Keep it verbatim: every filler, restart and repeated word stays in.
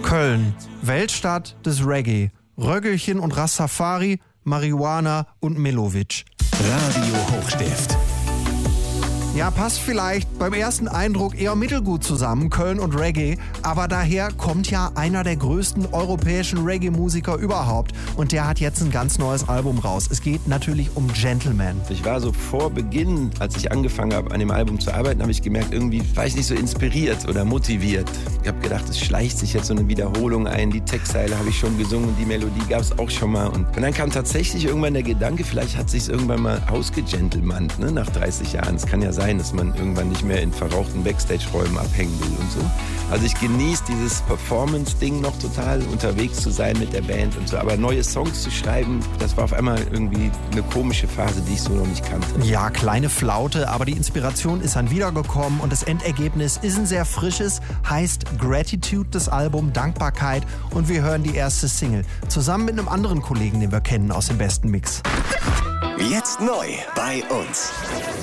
Köln, Weltstadt des Reggae. Röggelchen und Rastafari, Marihuana und Milovic. Radio Hochstift. Ja, passt vielleicht beim ersten Eindruck eher mittelgut zusammen, Köln und Reggae. Aber daher kommt ja einer der größten europäischen Reggae-Musiker überhaupt. Und der hat jetzt ein ganz neues Album raus. Es geht natürlich um Gentleman. Ich war so vor Beginn, als ich angefangen habe, an dem Album zu arbeiten, habe ich gemerkt, irgendwie war ich nicht so inspiriert oder motiviert. Ich habe gedacht, es schleicht sich jetzt so eine Wiederholung ein. Die Textzeile habe ich schon gesungen, die Melodie gab es auch schon mal. Und, und dann kam tatsächlich irgendwann der Gedanke, vielleicht hat sich irgendwann mal ausgegentlemannt, ne, nach dreißig Jahren. Es kann ja sein, dass man irgendwann nicht mehr in verrauchten Backstage-Räumen abhängen will und so. Also ich genieße dieses Performance-Ding noch total, unterwegs zu sein mit der Band und so. Aber neue Songs zu schreiben, das war auf einmal irgendwie eine komische Phase, die ich so noch nicht kannte. Ja, kleine Flaute, aber die Inspiration ist dann wiedergekommen und das Endergebnis ist ein sehr frisches, heißt Gratitude, das Album, Dankbarkeit, und wir hören die erste Single. Zusammen mit einem anderen Kollegen, den wir kennen aus dem besten Mix. Jetzt neu bei uns.